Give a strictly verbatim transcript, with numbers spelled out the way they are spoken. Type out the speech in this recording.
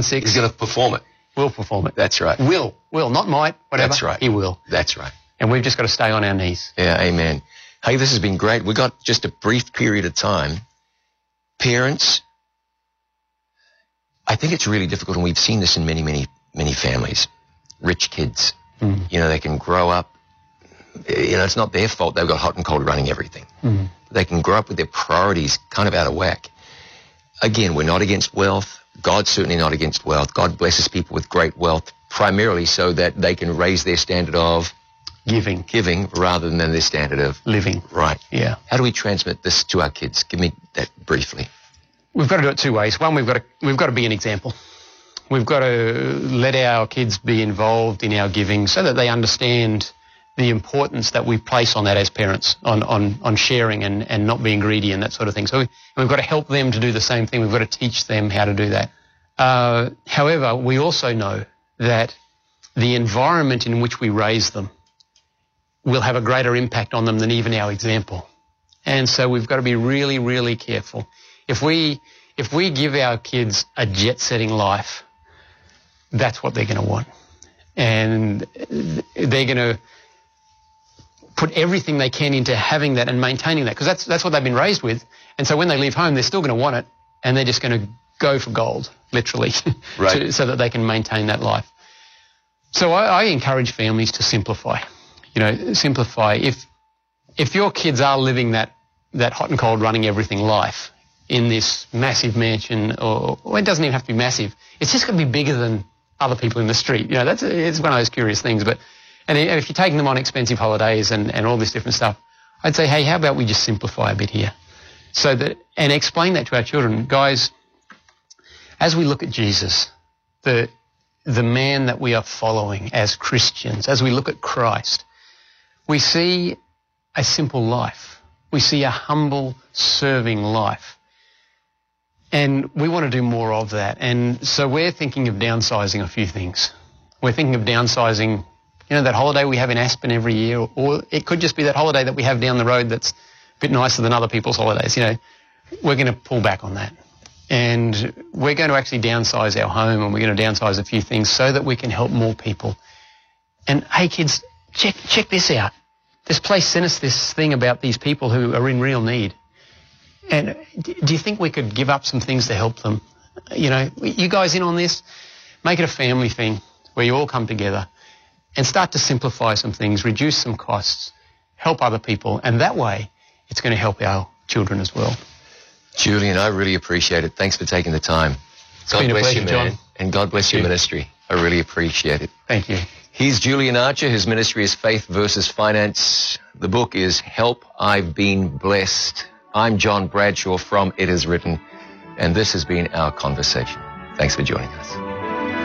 one six. He's going to perform it. Will perform it. That's right. Will. Will. Not might, whatever. That's right. He will. That's right. And we've just got to stay on our knees. Yeah, amen. Hey, this has been great. We've got just a brief period of time. Parents, I think it's really difficult, and we've seen this in many, many, many families. Rich kids, mm. you know, they can grow up, you know, it's not their fault they've got hot and cold running everything. Mm. They can grow up with their priorities kind of out of whack. Again, we're not against wealth. God's certainly not against wealth. God blesses people with great wealth, primarily so that they can raise their standard of Giving. Giving rather than their standard of living. Right. Yeah. How do we transmit this to our kids? Give me that briefly. We've got to do it two ways. One, we've got to, we've got to be an example. We've got to let our kids be involved in our giving so that they understand the importance that we place on that as parents, on, on, on sharing and, and not being greedy and that sort of thing. So we, we've got to help them to do the same thing. We've got to teach them how to do that. Uh, however, we also know that the environment in which we raise them will have a greater impact on them than even our example. And so we've got to be really, really careful. If we, if we give our kids a jet-setting life, that's what they're going to want. And they're going to put everything they can into having that and maintaining that, because that's, that's what they've been raised with. And so when they leave home, they're still going to want it, and they're just going to go for gold, literally, right. to, so that they can maintain that life. So I, I encourage families to simplify. You know, simplify. If if your kids are living that, that hot and cold running everything life in this massive mansion, or, or it doesn't even have to be massive, it's just going to be bigger than other people in the street. You know, that's it's one of those curious things. But and if you're taking them on expensive holidays and, and all this different stuff, I'd say, hey, how about we just simplify a bit here? So that, and explain that to our children. Guys, as we look at Jesus, the the man that we are following as Christians, as we look at Christ, we see a simple life. We see a humble, serving life. And we want to do more of that. And so we're thinking of downsizing a few things. We're thinking of downsizing, you know, that holiday we have in Aspen every year, or, or it could just be that holiday that we have down the road that's a bit nicer than other people's holidays. You know, we're going to pull back on that. And we're going to actually downsize our home, and we're going to downsize a few things so that we can help more people. And, hey, kids, check check this out. This place sent us this thing about these people who are in real need. And do you think we could give up some things to help them? You know, you guys in on this? Make it a family thing where you all come together and start to simplify some things, reduce some costs, help other people, and that way it's going to help our children as well. Julian, I really appreciate it. Thanks for taking the time. It's God bless pleasure, you, John. Man. And God bless your ministry. I really appreciate it. Thank you. He's Julian Archer. His ministry is Faith versus Finance. The book is Help, I've Been Blessed. I'm John Bradshaw from It Is Written, and this has been our conversation. Thanks for joining us.